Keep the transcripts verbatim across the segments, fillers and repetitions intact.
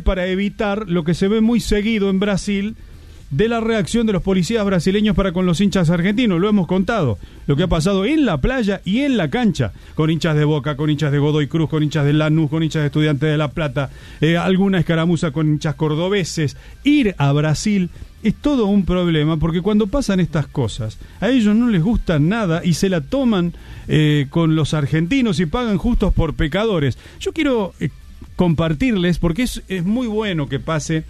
para evitar lo que se ve muy seguido en Brasil de la reacción de los policías brasileños para con los hinchas argentinos. Lo hemos contado, lo que ha pasado en la playa y en la cancha, con hinchas de Boca, con hinchas de Godoy Cruz, con hinchas de Lanús, con hinchas de Estudiantes de La Plata, eh, alguna escaramuza con hinchas cordobeses. Ir a Brasil es todo un problema, porque cuando pasan estas cosas, a ellos no les gusta nada y se la toman eh, con los argentinos y pagan justos por pecadores. Yo quiero eh, compartirles, porque es, es muy bueno que pase.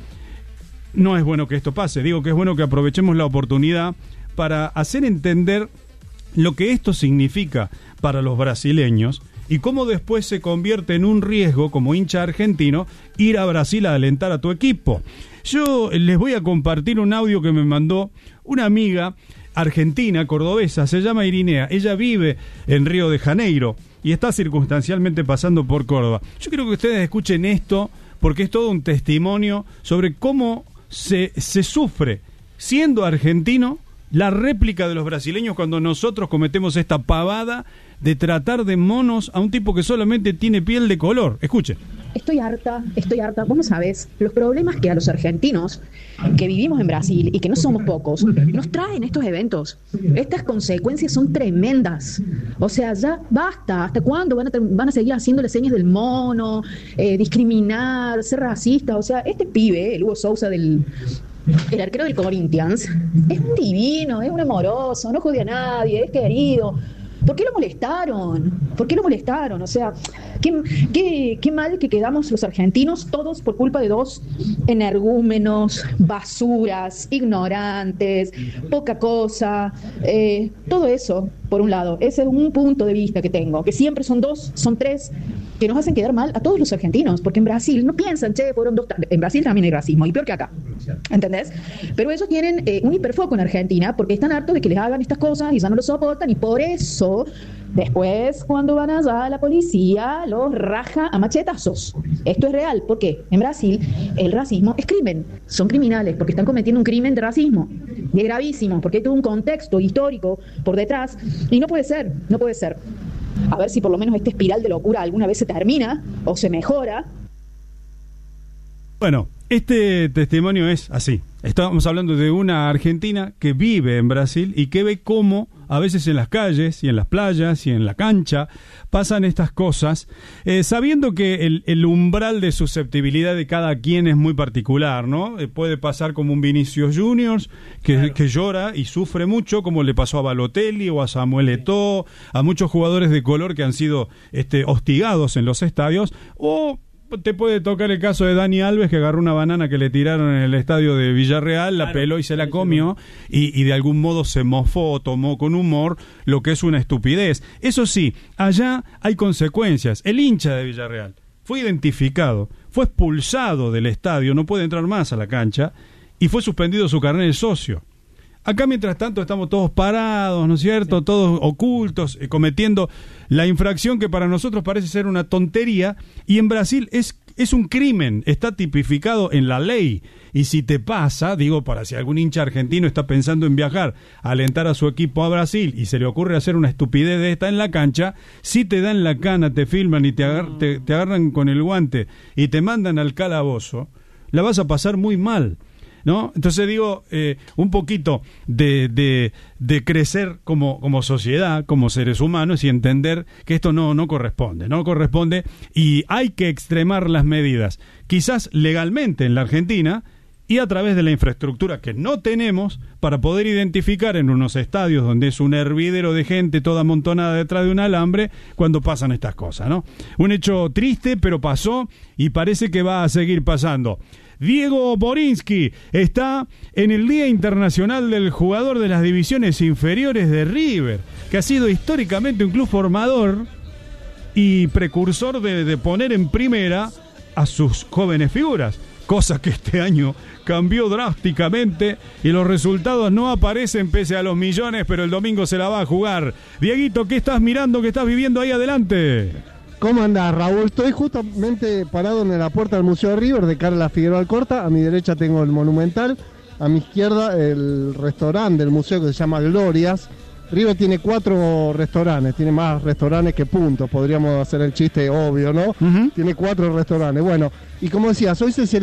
No es bueno que esto pase, digo que es bueno que aprovechemos la oportunidad para hacer entender lo que esto significa para los brasileños y cómo después se convierte en un riesgo como hincha argentino ir a Brasil a alentar a tu equipo. Yo les voy a compartir un audio que me mandó una amiga argentina, cordobesa, se llama Irinea. Ella vive en Río de Janeiro y está circunstancialmente pasando por Córdoba. Yo quiero que ustedes escuchen esto porque es todo un testimonio sobre cómo Se, se sufre, siendo argentino, la réplica de los brasileños cuando nosotros cometemos esta pavada de tratar de monos a un tipo que solamente tiene piel de color. Escuchen. Estoy harta, estoy harta. Vos no sabés los problemas que a los argentinos que vivimos en Brasil y que no somos pocos, nos traen estos eventos. Estas consecuencias son tremendas. O sea, ya basta. ¿Hasta cuándo van a, van a seguir haciéndole señas del mono, eh, discriminar, ser racista? O sea, este pibe, el Hugo Sousa del... el arquero del Corinthians, es un divino, es un amoroso, no jode a nadie, es querido. ¿Por qué lo molestaron? ¿Por qué lo molestaron? O sea, qué, qué, qué mal que quedamos los argentinos todos por culpa de dos energúmenos, basuras, ignorantes, poca cosa, eh, todo eso, por un lado. Ese es un punto de vista que tengo, que siempre son dos, son tres, que nos hacen quedar mal a todos los argentinos, porque en Brasil no piensan, che, fueron dos... En Brasil también hay racismo, y peor que acá, ¿entendés? Pero ellos tienen eh, un hiperfoco en Argentina, porque están hartos de que les hagan estas cosas y ya no lo soportan, y por eso después, cuando van allá, la policía los raja a machetazos. Esto es real. ¿Por qué? En Brasil, el racismo es crimen. Son criminales porque están cometiendo un crimen de racismo. Y es gravísimo, porque hay todo un contexto histórico por detrás. Y no puede ser, no puede ser. A ver si por lo menos esta espiral de locura alguna vez se termina o se mejora. Bueno, este testimonio es así. Estamos hablando de una argentina que vive en Brasil y que ve cómo a veces en las calles y en las playas y en la cancha pasan estas cosas, eh, sabiendo que el, el umbral de susceptibilidad de cada quien es muy particular, ¿no? Eh, puede pasar como un Vinicius Juniors que, claro. que llora y sufre mucho, como le pasó a Balotelli o a Samuel Eto'o, a muchos jugadores de color que han sido este, hostigados en los estadios, o te puede tocar el caso de Dani Alves, que agarró una banana que le tiraron en el estadio de Villarreal, la claro, peló y se la comió, y, y de algún modo se mofó, tomó con humor lo que es una estupidez. Eso sí, allá hay consecuencias. El hincha de Villarreal fue identificado, fue expulsado del estadio, no puede entrar más a la cancha, y fue suspendido su carnet de socio. Acá, mientras tanto, estamos todos parados, ¿no es cierto? Sí. Todos ocultos, eh, cometiendo la infracción que para nosotros parece ser una tontería, y en Brasil es, es un crimen, está tipificado en la ley. Y si te pasa, digo, para si algún hincha argentino está pensando en viajar, a alentar a su equipo a Brasil, y se le ocurre hacer una estupidez de esta en la cancha, si te dan la cana, te filman y te, agar- te, te agarran con el guante y te mandan al calabozo, la vas a pasar muy mal, ¿no? Entonces digo, eh, un poquito de, de, de crecer como, como sociedad, como seres humanos, y entender que esto no, no corresponde, no corresponde, y hay que extremar las medidas, quizás legalmente en la Argentina, y a través de la infraestructura que no tenemos para poder identificar en unos estadios donde es un hervidero de gente toda amontonada detrás de un alambre cuando pasan estas cosas, ¿no? Un hecho triste, pero pasó y parece que va a seguir pasando. Diego Borinsky está en el Día Internacional del Jugador de las Divisiones Inferiores de River, que ha sido históricamente un club formador y precursor de, de poner en primera a sus jóvenes figuras, cosa que este año cambió drásticamente y los resultados no aparecen pese a los millones, pero el domingo se la va a jugar. Dieguito, ¿qué estás mirando, qué estás viviendo ahí adelante? ¿Cómo andás, Raúl? Estoy justamente parado en la puerta del Museo de River, de cara a la Figueroa Alcorta. A mi derecha tengo el Monumental, a mi izquierda el restaurante del museo que se llama Glorias. River tiene cuatro restaurantes, tiene más restaurantes que puntos, podríamos hacer el chiste obvio, ¿no? Uh-huh. Tiene cuatro restaurantes. Bueno, y como decías, hoy se